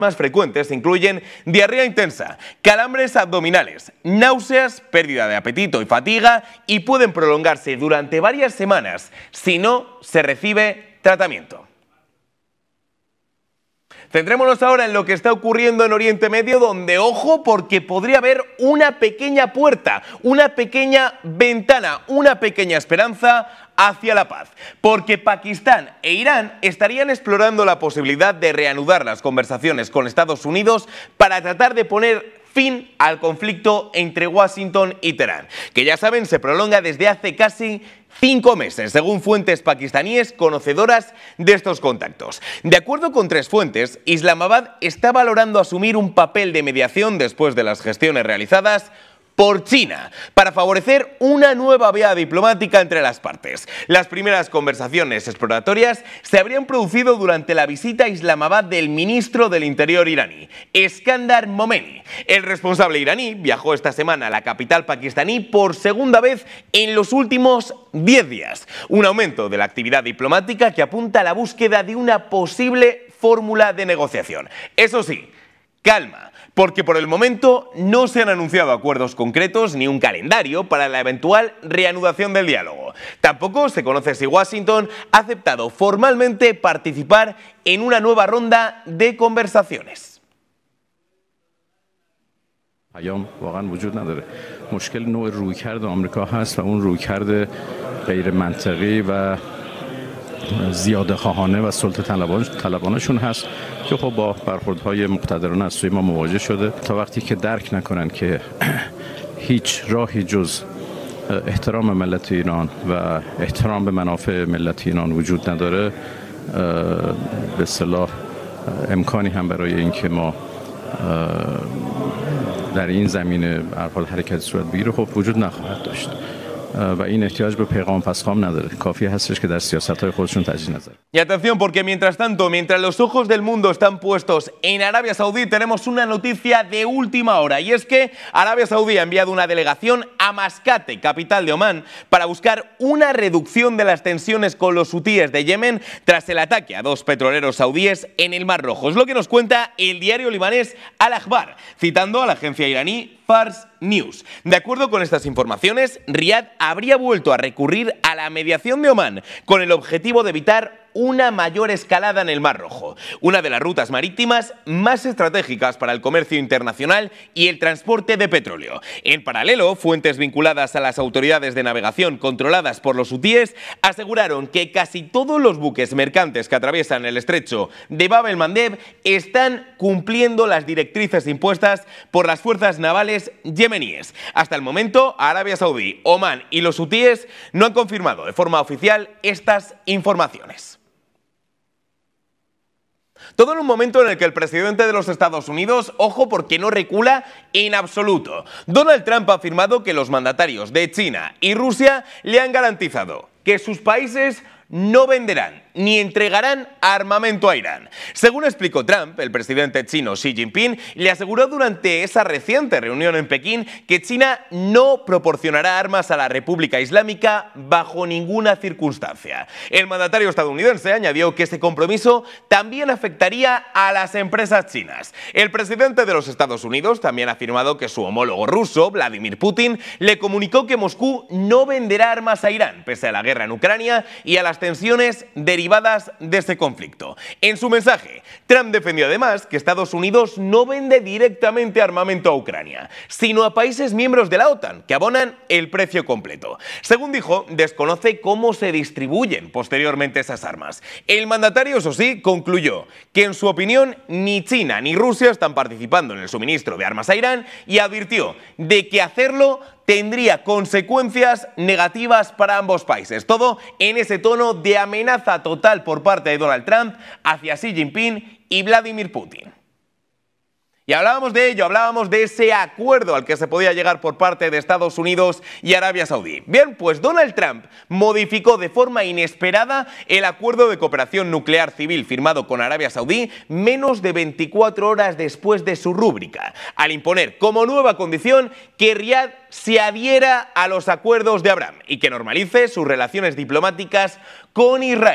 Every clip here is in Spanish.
más frecuentes incluyen diarrea intensa, calambres abdominales, náuseas, pérdida de apetito y fatiga, y pueden prolongarse durante varias semanas si no se recibe tratamiento. Centrémonos ahora en lo que está ocurriendo en Oriente Medio, donde, ojo, porque podría haber una pequeña puerta, una pequeña ventana, una pequeña esperanza hacia la paz, porque Pakistán e Irán estarían explorando la posibilidad de reanudar las conversaciones con Estados Unidos para tratar de poner fin al conflicto entre Washington y Teherán, que ya saben se prolonga desde hace casi 5 meses, según fuentes pakistaníes conocedoras de estos contactos. De acuerdo con 3 fuentes, Islamabad está valorando asumir un papel de mediación después de las gestiones realizadas por China, para favorecer una nueva vía diplomática entre las partes. Las primeras conversaciones exploratorias se habrían producido durante la visita a Islamabad del ministro del Interior iraní, Eskandar Momeni. El responsable iraní viajó esta semana a la capital pakistaní por segunda vez en los últimos 10 días. Un aumento de la actividad diplomática que apunta a la búsqueda de una posible fórmula de negociación. Eso sí, calma, porque por el momento no se han anunciado acuerdos concretos ni un calendario para la eventual reanudación del diálogo. Tampoco se conoce si Washington ha aceptado formalmente participar en una nueva ronda de conversaciones. پیام واقعا وجود نداره. مشکل نوع رویکرد آمریکا هست و اون رویکرد غیر منطقی و زیاده خواهانه و سلطه طلبانشون هست که خب با برخوردهای مقتدرانه از سوی ما مواجه شده. تا وقتی که درک نکنن که هیچ راهی جز احترام ملت ایران و احترام به منافع ملت ایران وجود نداره، به اصطلاح امکانی هم برای اینکه ما در این زمینه به هر حال حرکت صورت بگیره خب وجود نخواهد داشت. و این احتیاج به پیغام پسخام نداره. کافی هستش که در سیاست‌های خودشون تجدید نظر. Y atención, porque mientras tanto, mientras los ojos del mundo están puestos en Arabia Saudí, tenemos una noticia de última hora, y es que Arabia Saudí ha enviado una delegación a Mascate, capital de Omán, para buscar una reducción de las tensiones con los hutíes de Yemen tras el ataque a 2 petroleros saudíes en el Mar Rojo. Es lo que nos cuenta el diario libanés Al-Akhbar, citando a la agencia iraní Fars News. De acuerdo con estas informaciones, Riad habría vuelto a recurrir a la mediación de Omán con el objetivo de evitar una mayor escalada en el Mar Rojo, una de las rutas marítimas más estratégicas para el comercio internacional y el transporte de petróleo. En paralelo, fuentes vinculadas a las autoridades de navegación controladas por los hutíes aseguraron que casi todos los buques mercantes que atraviesan el estrecho de Bab el-Mandeb están cumpliendo las directrices impuestas por las fuerzas navales yemeníes. Hasta el momento, Arabia Saudí, Omán y los hutíes no han confirmado de forma oficial estas informaciones. Todo en un momento en el que el presidente de los Estados Unidos, ojo porque no recula en absoluto. Donald Trump ha afirmado que los mandatarios de China y Rusia le han garantizado que sus países no venderán ni entregarán armamento a Irán. Según explicó Trump, el presidente chino Xi Jinping le aseguró durante esa reciente reunión en Pekín que China no proporcionará armas a la República Islámica bajo ninguna circunstancia. El mandatario estadounidense añadió que ese compromiso también afectaría a las empresas chinas. El presidente de los Estados Unidos también ha afirmado que su homólogo ruso, Vladimir Putin, le comunicó que Moscú no venderá armas a Irán, pese a la guerra en Ucrania y a las tensiones derivadas de ese conflicto. En su mensaje, Trump defendió además que Estados Unidos no vende directamente armamento a Ucrania, sino a países miembros de la OTAN, que abonan el precio completo. Según dijo, desconoce cómo se distribuyen posteriormente esas armas. El mandatario, eso sí, concluyó que en su opinión ni China ni Rusia están participando en el suministro de armas a Irán y advirtió de que hacerlo tendría consecuencias negativas para ambos países. Todo en ese tono de amenaza total por parte de Donald Trump hacia Xi Jinping y Vladimir Putin. Y hablábamos de ello, hablábamos de ese acuerdo al que se podía llegar por parte de Estados Unidos y Arabia Saudí. Bien, pues Donald Trump modificó de forma inesperada el acuerdo de cooperación nuclear civil firmado con Arabia Saudí menos de 24 horas después de su rúbrica, al imponer como nueva condición que Riad se adhiera a los acuerdos de Abraham y que normalice sus relaciones diplomáticas con Israel.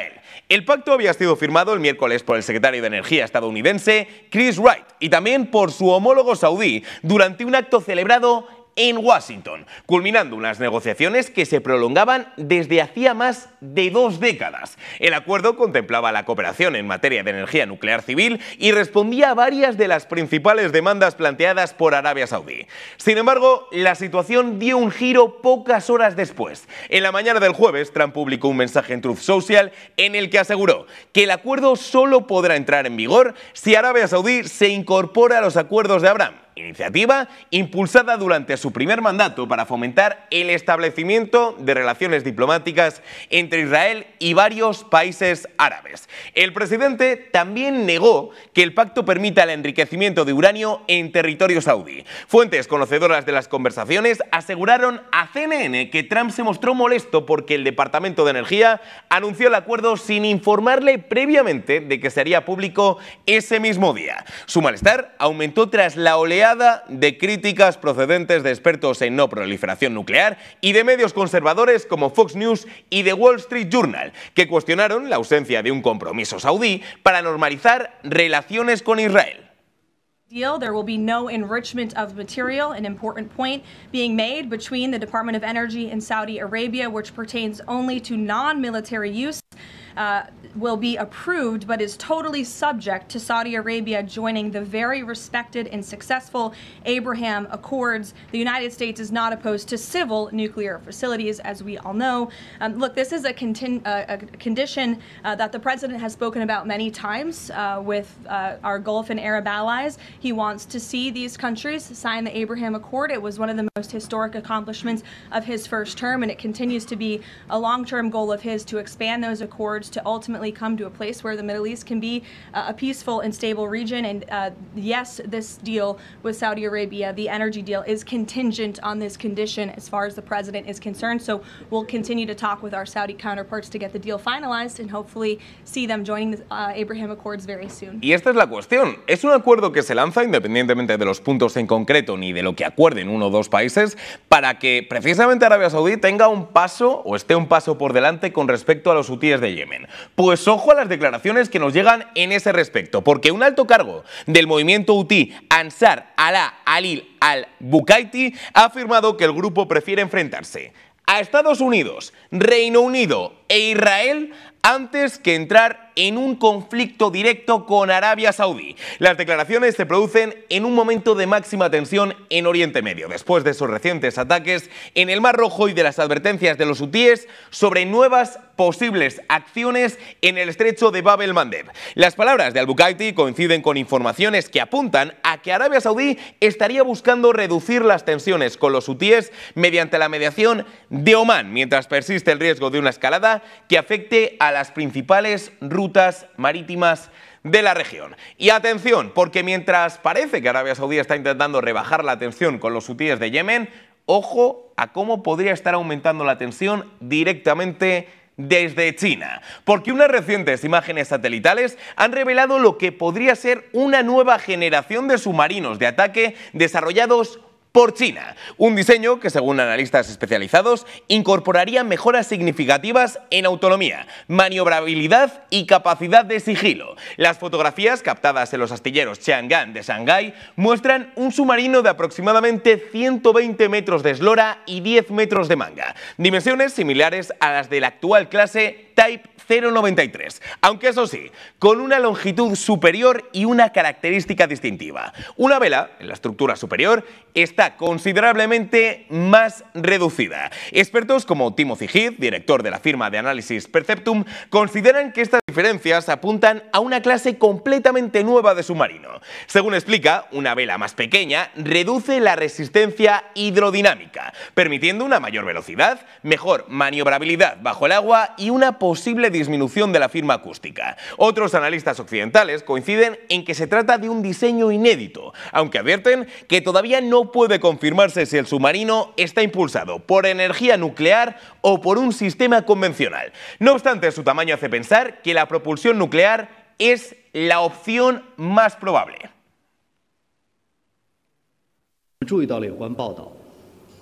El pacto había sido firmado el miércoles por el secretario de Energía estadounidense Chris Wright y también por su homólogo saudí durante un acto celebrado en Washington, culminando unas negociaciones que se prolongaban desde hacía más de 2 décadas. El acuerdo contemplaba la cooperación en materia de energía nuclear civil y respondía a varias de las principales demandas planteadas por Arabia Saudí. Sin embargo, la situación dio un giro pocas horas después. En la mañana del jueves, Trump publicó un mensaje en Truth Social en el que aseguró que el acuerdo solo podrá entrar en vigor si Arabia Saudí se incorpora a los acuerdos de Abraham, iniciativa impulsada durante su primer mandato para fomentar el establecimiento de relaciones diplomáticas entre Israel y varios países árabes. El presidente también negó que el pacto permita el enriquecimiento de uranio en territorio saudí. Fuentes conocedoras de las conversaciones aseguraron a CNN que Trump se mostró molesto porque el Departamento de Energía anunció el acuerdo sin informarle previamente de que se haría público ese mismo día. Su malestar aumentó tras la oleada de críticas procedentes de expertos en no proliferación nuclear y de medios conservadores como Fox News y The Wall Street Journal, que cuestionaron la ausencia de un compromiso saudí para normalizar relaciones con Israel. There will be no enrichment of material, an important point being made between the Department of Energy and Saudi Arabia, which pertains only to non-military use. Will be approved but is totally subject to Saudi Arabia joining the very respected and successful Abraham Accords. The United States is not opposed to civil nuclear facilities, as we all know. Look, this is a condition that the president has spoken about many times with our Gulf and Arab allies. He wants to see these countries sign the Abraham Accord. It was one of the most historic accomplishments of his first term, and it continues to be a long-term goal of his to expand those accords to ultimately come to a place where the Middle East can be a peaceful and stable region. And yes, this deal with Saudi Arabia, the energy deal, is contingent on this condition as far as the president is concerned. So we'll continue to talk with our Saudi counterparts to get the deal finalized and hopefully see them joining the Abraham Accords very soon. Y esta es la cuestión. Es un acuerdo que se lanza independientemente de los puntos en concreto ni de lo que acuerden uno o dos países para que precisamente Arabia Saudí tenga un paso o esté un paso por delante con respecto a los hutíes de Yemen. Pues ojo a las declaraciones que nos llegan en ese respecto, porque un alto cargo del movimiento hutí, Ansar Allah al-Bukaiti, ha afirmado que el grupo prefiere enfrentarse a Estados Unidos, Reino Unido e Israel antes que entrar en un conflicto directo con Arabia Saudí. Las declaraciones se producen en un momento de máxima tensión en Oriente Medio, después de esos recientes ataques en el Mar Rojo y de las advertencias de los hutíes sobre nuevas posibles acciones en el estrecho de Bab el-Mandeb. Las palabras de al-Bukaiti coinciden con informaciones que apuntan a que Arabia Saudí estaría buscando reducir las tensiones con los hutíes mediante la mediación de Omán, mientras persiste el riesgo de una escalada que afecte a las principales rutas marítimas de la región. Y atención, porque mientras parece que Arabia Saudí está intentando rebajar la tensión con los hutíes de Yemen, ojo a cómo podría estar aumentando la tensión directamente desde China, porque unas recientes imágenes satelitales han revelado lo que podría ser una nueva generación de submarinos de ataque desarrollados por China, un diseño que, según analistas especializados, incorporaría mejoras significativas en autonomía, maniobrabilidad y capacidad de sigilo. Las fotografías captadas en los astilleros Chang'an de Shanghái muestran un submarino de aproximadamente 120 metros de eslora y 10 metros de manga, dimensiones similares a las de la actual clase Type 093, aunque eso sí, con una longitud superior y una característica distintiva. Una vela en la estructura superior está considerablemente más reducida. Expertos como Timothy Heath, director de la firma de análisis Perceptum, consideran que estas diferencias apuntan a una clase completamente nueva de submarino. Según explica, una vela más pequeña reduce la resistencia hidrodinámica, permitiendo una mayor velocidad, mejor maniobrabilidad bajo el agua y una posible disminución de la firma acústica. Otros analistas occidentales coinciden en que se trata de un diseño inédito, aunque advierten que todavía no puede confirmarse si el submarino está impulsado por energía nuclear o por un sistema convencional. No obstante, su tamaño hace pensar que la propulsión nuclear es la opción más probable. 注意到了有关报道，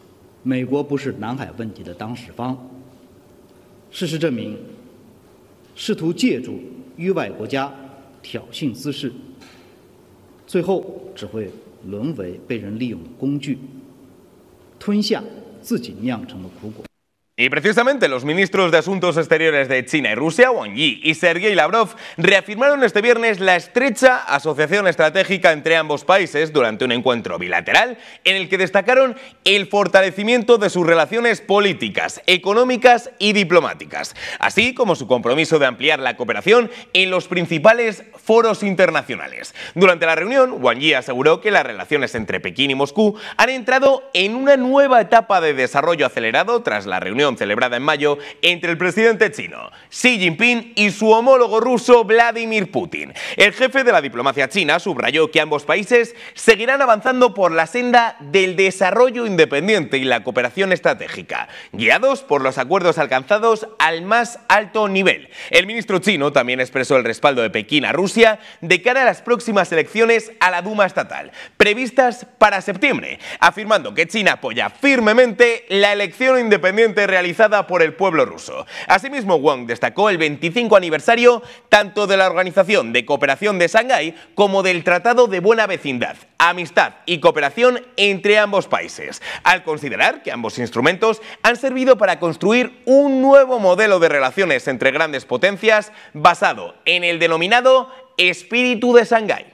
美国不是南海问题的当事方。事实证明， 试图借助域外国家挑衅滋事，最后只会沦为被人利用的工具，吞下自己酿成的苦果。 Y precisamente los ministros de Asuntos Exteriores de China y Rusia, Wang Yi y Sergei Lavrov, reafirmaron este viernes la estrecha asociación estratégica entre ambos países durante un encuentro bilateral en el que destacaron el fortalecimiento de sus relaciones políticas, económicas y diplomáticas, así como su compromiso de ampliar la cooperación en los principales foros internacionales. Durante la reunión, Wang Yi aseguró que las relaciones entre Pekín y Moscú han entrado en una nueva etapa de desarrollo acelerado tras la reunión celebrada en mayo entre el presidente chino Xi Jinping y su homólogo ruso Vladimir Putin. El jefe de la diplomacia china subrayó que ambos países seguirán avanzando por la senda del desarrollo independiente y la cooperación estratégica, guiados por los acuerdos alcanzados al más alto nivel. El ministro chino también expresó el respaldo de Pekín a Rusia de cara a las próximas elecciones a la Duma estatal, previstas para septiembre, afirmando que China apoya firmemente la elección independiente realizada por el pueblo ruso. Asimismo, Wang destacó el 25 aniversario tanto de la Organización de Cooperación de Shanghái como del Tratado de Buena Vecindad, Amistad y Cooperación entre ambos países, al considerar que ambos instrumentos han servido para construir un nuevo modelo de relaciones entre grandes potencias basado en el denominado espíritu de Shanghái.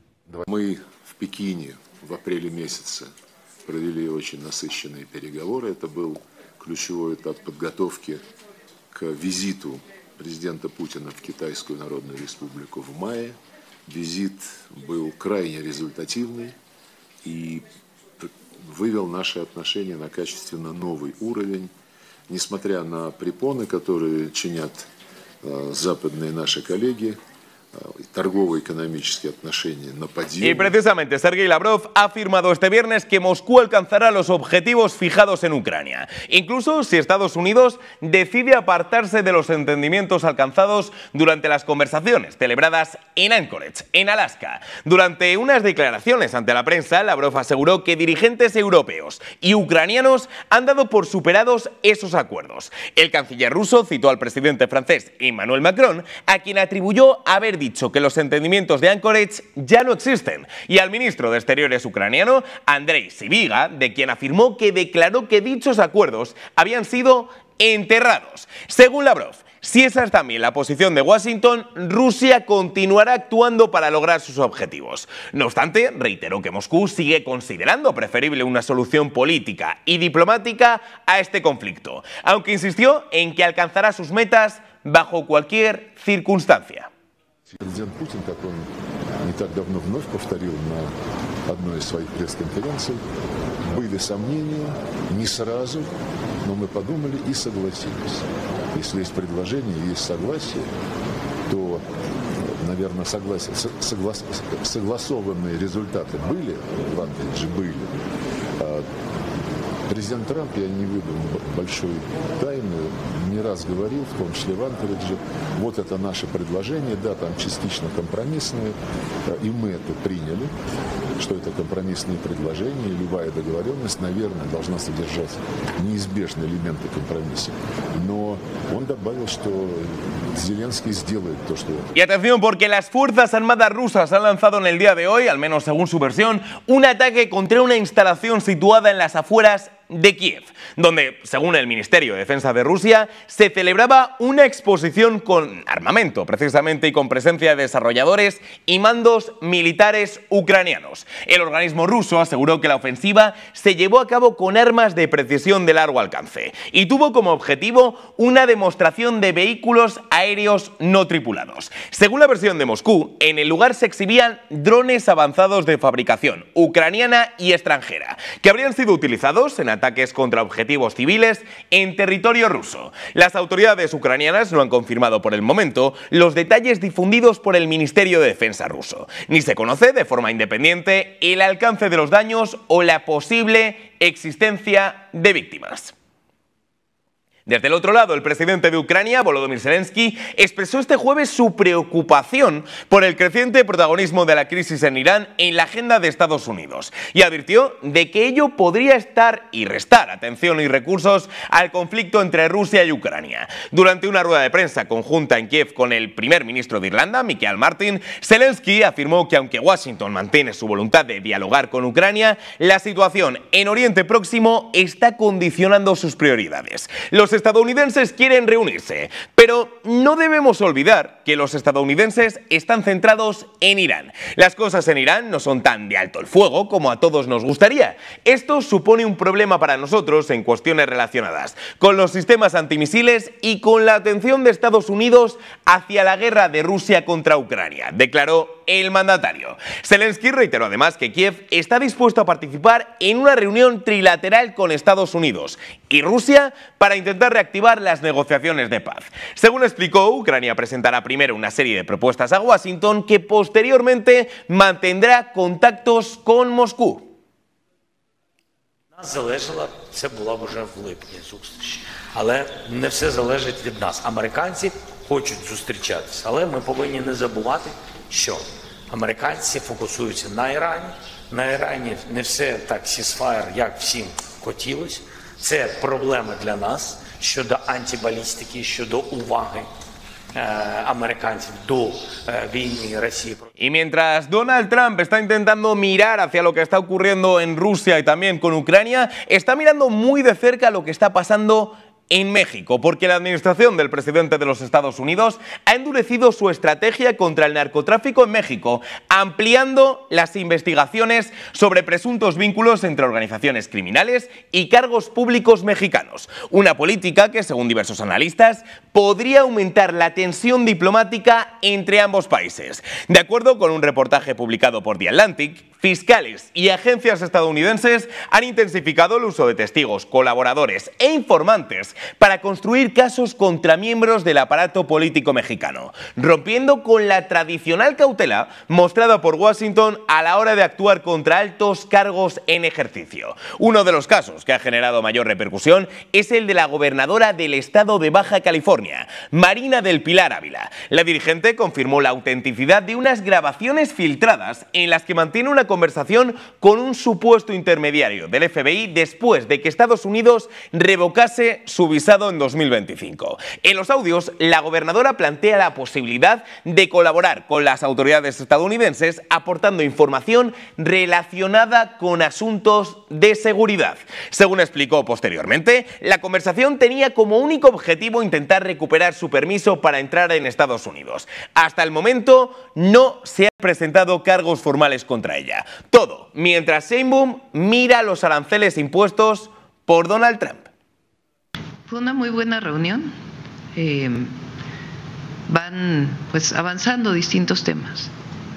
Мы в Пекине в апреле месяце провели очень насыщенные переговоры. Это был ключевой этап подготовки к визиту президента Путина в Китайскую Народную Республику в мае. Визит был крайне результативный и вывел наши отношения на качественно новый уровень. Несмотря на препоны, которые чинят западные наши коллеги, торгово-экономические отношения на подъем. Y precisamente Sergei Lavrov ha afirmado este viernes que Moscú alcanzará los objetivos fijados en Ucrania, incluso si Estados Unidos decide apartarse de los entendimientos alcanzados durante las conversaciones celebradas en Anchorage, en Alaska. Durante unas declaraciones ante la prensa, Lavrov aseguró que dirigentes europeos y ucranianos han dado por superados esos acuerdos. El canciller ruso citó al presidente francés Emmanuel Macron, a quien atribuyó haber dicho que los entendimientos de Anchorage ya no existen, y al ministro de Exteriores ucraniano, Andrei Sybiga, de quien afirmó que declaró que dichos acuerdos habían sido enterrados. Según Lavrov, si esa es también la posición de Washington, Rusia continuará actuando para lograr sus objetivos. No obstante, reiteró que Moscú sigue considerando preferible una solución política y diplomática a este conflicto, aunque insistió en que alcanzará sus metas bajo cualquier circunstancia. Президент Путин, как он не так давно вновь повторил на одной из своих пресс-конференций, были сомнения, не сразу, но мы подумали и согласились. Если есть предложение, есть согласие, то, наверное, согласованные результаты были, в Анкоридже были. Президент Трамп, я не выдам большой тайны, не раз говорил, в том числе в Анкоридже, вот это наше предложение, да, там частично компромиссное, и мы это приняли, что это компромиссные предложения, и любая договоренность, наверное, должна содержать неизбежные элементы компромисса. Но он добавил, что Zelensky сделает то, что... Y atención, porque las Fuerzas Armadas rusas han lanzado en el día de hoy, al menos según su versión, un ataque contra una instalación situada en las afueras de Kiev, donde, según el Ministerio de Defensa de Rusia, se celebraba una exposición con armamento, precisamente, y con presencia de desarrolladores y mandos militares ucranianos. El organismo ruso aseguró que la ofensiva se llevó a cabo con armas de precisión de largo alcance y tuvo como objetivo una demostración de vehículos aéreos no tripulados. Según la versión de Moscú, en el lugar se exhibían drones avanzados de fabricación ucraniana y extranjera, que habrían sido utilizados en ataques contra objetivos civiles en territorio ruso. Las autoridades ucranianas no han confirmado por el momento los detalles difundidos por el Ministerio de Defensa ruso, ni se conoce de forma independiente el alcance de los daños o la posible existencia de víctimas. Desde el otro lado, el presidente de Ucrania, Volodymyr Zelensky, expresó este jueves su preocupación por el creciente protagonismo de la crisis en Irán en la agenda de Estados Unidos y advirtió de que ello podría estar y restar atención y recursos al conflicto entre Rusia y Ucrania. Durante una rueda de prensa conjunta en Kiev con el primer ministro de Irlanda, Michael Martin, Zelensky afirmó que aunque Washington mantiene su voluntad de dialogar con Ucrania, la situación en Oriente Próximo está condicionando sus prioridades. Los estadounidenses quieren reunirse, pero no debemos olvidar que los estadounidenses están centrados en Irán. Las cosas en Irán no son tan de alto el fuego como a todos nos gustaría. Esto supone un problema para nosotros en cuestiones relacionadas con los sistemas antimisiles y con la atención de Estados Unidos hacia la guerra de Rusia contra Ucrania, declaró el mandatario. Zelensky reiteró además que Kiev está dispuesto a participar en una reunión trilateral con Estados Unidos y Rusia para intentar reactivar las negociaciones de paz. Según explicó, Ucrania presentará primero una serie de propuestas a Washington que posteriormente mantendrá contactos con Moscú. Нас залежало, це була б уже в липні зустріч. Але не все залежить від нас. Американці хочуть зустрічатися, але ми повинні не забувати, що американці фокусуються на Ірані. На Ірані не все так сісфаєр, як всім хотілося. Це проблема для нас щодо антибалістики, щодо уваги americanos do vini Rusia. Y mientras Donald Trump está intentando mirar hacia lo que está ocurriendo en Rusia y también con Ucrania, está mirando muy de cerca lo que está pasando en México, porque la administración del presidente de los Estados Unidos ha endurecido su estrategia contra el narcotráfico en México, ampliando las investigaciones sobre presuntos vínculos entre organizaciones criminales y cargos públicos mexicanos. Una política que, según diversos analistas, podría aumentar la tensión diplomática entre ambos países. De acuerdo con un reportaje publicado por The Atlantic, fiscales y agencias estadounidenses han intensificado el uso de testigos, colaboradores e informantes para construir casos contra miembros del aparato político mexicano, rompiendo con la tradicional cautela mostrada por Washington a la hora de actuar contra altos cargos en ejercicio. Uno de los casos que ha generado mayor repercusión es el de la gobernadora del estado de Baja California, Marina del Pilar Ávila. La dirigente confirmó la autenticidad de unas grabaciones filtradas en las que mantiene una conversación con un supuesto intermediario del FBI después de que Estados Unidos revocase su visado en 2025. En los audios, la gobernadora plantea la posibilidad de colaborar con las autoridades estadounidenses aportando información relacionada con asuntos de seguridad. Según explicó posteriormente, la conversación tenía como único objetivo intentar recuperar su permiso para entrar en Estados Unidos. Hasta el momento no se han presentado cargos formales contra ella. Todo mientras Sheinbaum mira los aranceles impuestos por Donald Trump. Fue una muy buena reunión. Van pues avanzando distintos temas.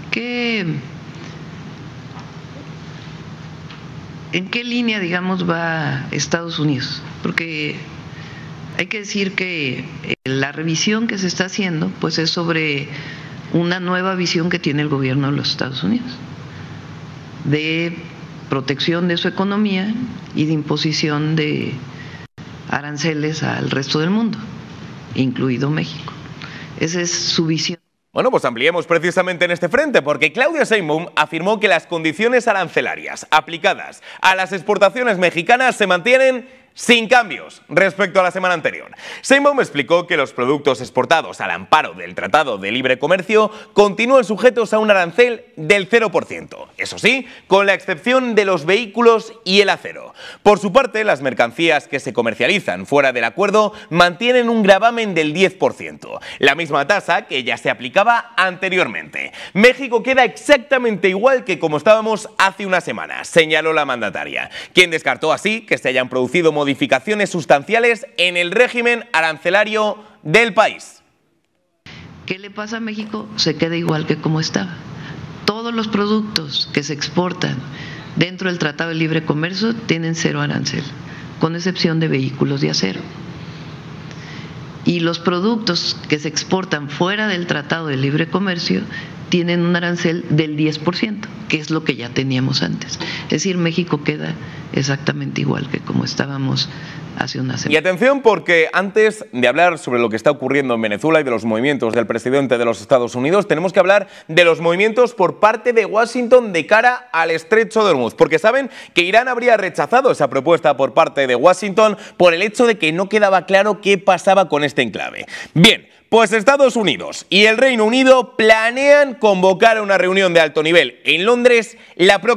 ¿En qué línea, digamos, va Estados Unidos? Porque hay que decir que la revisión que se está haciendo pues es sobre una nueva visión que tiene el gobierno de los Estados Unidos de protección de su economía y de imposición de aranceles al resto del mundo, incluido México. Esa es su visión. Bueno, pues ampliemos precisamente en este frente, porque Claudia Sheinbaum afirmó que las condiciones arancelarias aplicadas a las exportaciones mexicanas se mantienen sin cambios respecto a la semana anterior. Sheinbaum explicó que los productos exportados al amparo del Tratado de Libre Comercio continúan sujetos a un arancel del 0%, eso sí, con la excepción de los vehículos y el acero. Por su parte, las mercancías que se comercializan fuera del acuerdo mantienen un gravamen del 10%, la misma tasa que ya se aplicaba anteriormente. México queda exactamente igual que como estábamos hace una semana, señaló la mandataria, quien descartó así que se hayan producido modificaciones sustanciales en el régimen arancelario del país. ¿Qué le pasa a México? Se queda igual que como estaba. Todos los productos que se exportan dentro del Tratado de Libre Comercio tienen cero arancel, con excepción de vehículos de acero. Y los productos que se exportan fuera del Tratado de Libre Comercio tienen un arancel del 10%. que es lo que ya teníamos antes. Es decir, México queda exactamente igual que como estábamos hace una semana. Y atención, porque antes de hablar sobre lo que está ocurriendo en Venezuela y de los movimientos del presidente de los Estados Unidos, tenemos que hablar de los movimientos por parte de Washington de cara al Estrecho de Hormuz, porque saben que Irán habría rechazado esa propuesta por parte de Washington por el hecho de que no quedaba claro qué pasaba con este enclave. Bien, pues Estados Unidos y el Reino Unido planean convocar una reunión de alto nivel en Londres la próxima